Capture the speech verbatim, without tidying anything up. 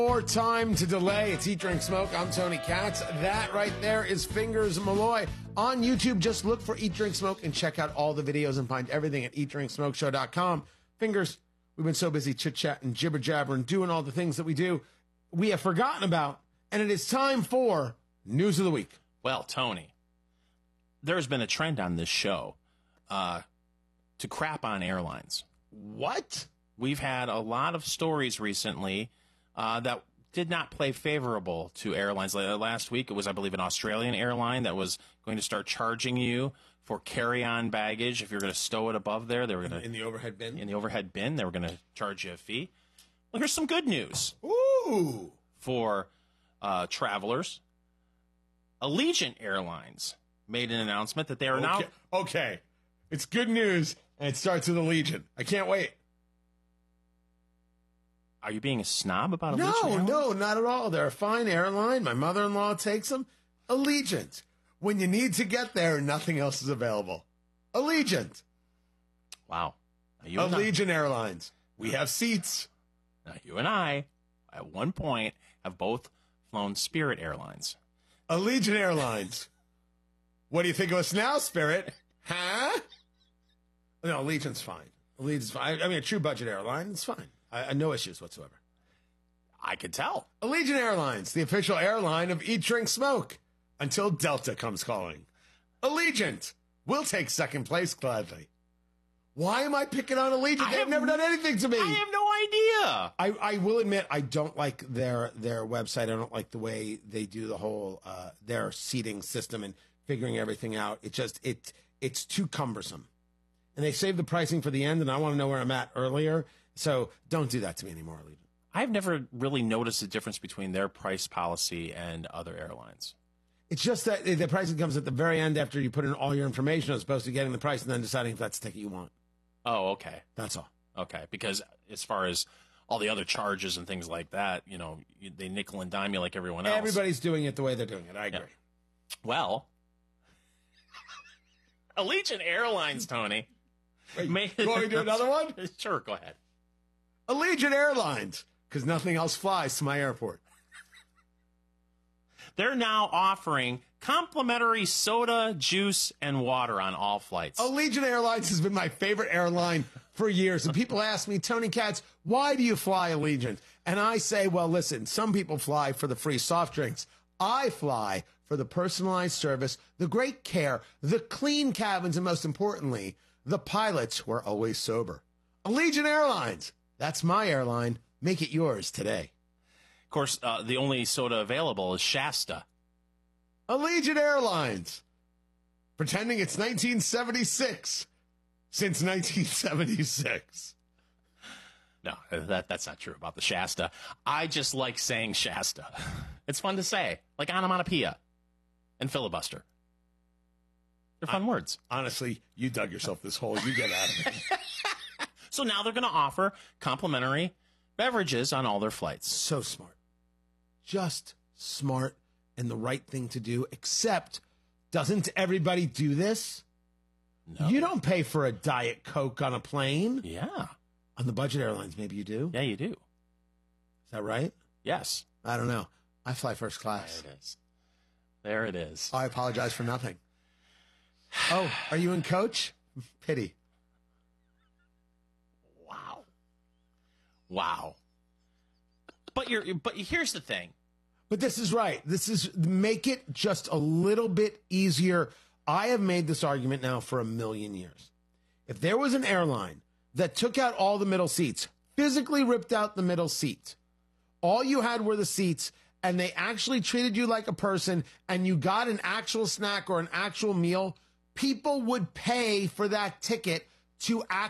More time to delay. It's Eat, Drink, Smoke. I'm Tony Katz. That right there is Fingers Malloy. On YouTube, just look for Eat, Drink, Smoke and check out all the videos and find everything at eat drink smoke show dot com. Fingers, we've been so busy chit-chatting, jibber-jabbering, doing all the things that we do, we have forgotten about, and it is time for News of the Week. Well, Tony, there's been a trend on this show uh, to crap on airlines. What? We've had a lot of stories recently uh, that did not play favorable to airlines. Last week, it was, I believe, an Australian airline that was going to start charging you for carry-on baggage. If you're going to stow it above there, they were going to... In the overhead bin? In the overhead bin, they were going to charge you a fee. Well, here's some good news. Ooh! For uh, travelers. Allegiant Airlines made an announcement that they are okay. now... Okay. It's good news, and it starts with Allegiant. I can't wait. Are you being a snob about Allegiant No, Airlines? no, not at all. They're a fine airline. My mother-in-law takes them. Allegiant. When you need to get there and nothing else is available. Allegiant. Wow. Now, you Allegiant Airlines. We have seats. Now, you and I, at one point, have both flown Spirit Airlines. Allegiant Airlines. What do you think of us now, Spirit? Huh? No, Allegiant's fine. Allegiant's fine. I mean, a true budget airline, it's fine. I, I no issues whatsoever. I could tell. Allegiant Airlines, the official airline of Eat, Drink, Smoke, until Delta comes calling. Allegiant, we'll take second place gladly. Why am I picking on Allegiant? They've never done anything to me. I have no idea. I, I will admit, I don't like their their website. I don't like the way they do the whole uh, their seating system and figuring everything out. It just it it's too cumbersome. And they save the pricing for the end, and I want to know where I'm at earlier. So don't do that to me anymore, Allegiant. I've never really noticed the difference between their price policy and other airlines. It's just that the pricing comes at the very end after you put in all your information as opposed to getting the price and then deciding if that's the ticket you want. Oh, okay. That's all. Okay, because as far as all the other charges and things like that, you know, you, they nickel and dime you like everyone else. Everybody's doing it the way they're doing it. I agree. Yeah. Well, Allegiant Airlines, Tony. Wait, may- you want me to do another one? Sure, go ahead. Allegiant Airlines, because nothing else flies to my airport. They're now offering complimentary soda, juice, and water on all flights. Allegiant Airlines has been my favorite airline for years. And people ask me, Tony Katz, why do you fly Allegiant? And I say, well, listen, some people fly for the free soft drinks. I fly for the personalized service, the great care, the clean cabins, and most importantly, the pilots who are always sober. Allegiant Airlines. That's my airline. Make it yours today. Of course, uh, the only soda available is Shasta. Allegiant Airlines. Pretending it's nineteen seventy-six. Since nineteen seventy-six. No, that that's not true about the Shasta. I just like saying Shasta. It's fun to say. Like onomatopoeia and filibuster. They're fun I, words. Honestly, you dug yourself this hole. You get out of it. So now they're going to offer complimentary beverages on all their flights. So smart. Just smart and the right thing to do, except doesn't everybody do this? No. You don't pay for a Diet Coke on a plane. Yeah. On the budget airlines, maybe you do. Yeah, you do. Is that right? Yes. I don't know. I fly first class. There it is. There it is. I apologize for nothing. Oh, are you in coach? Pity. Wow. Wow. But you're but here's the thing. But this is right. This is make it just a little bit easier. I have made this argument now for a million years. If there was an airline that took out all the middle seats, physically ripped out the middle seat, all you had were the seats, and they actually treated you like a person, and you got an actual snack or an actual meal, people would pay for that ticket to actually